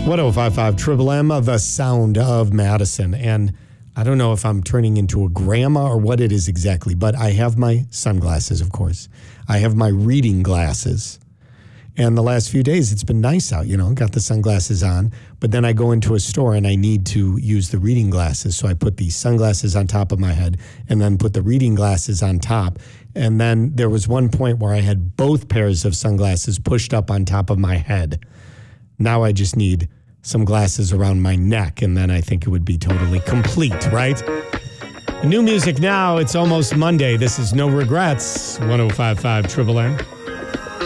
1055 Triple M, the sound of Madison. And I don't know if I'm turning into a grandma or what it is exactly, but I have my sunglasses, of course. I have my reading glasses. And the last few days, it's been nice out, got the sunglasses on. But then I go into a store and I need to use the reading glasses. So I put the sunglasses on top of my head and then put the reading glasses on top. And then there was one point where I had both pairs of sunglasses pushed up on top of my head. Now I just need some glasses around my neck, and then I think it would be totally complete, right? New music now. It's almost Monday. This is No Regrets, 1055 Triple M.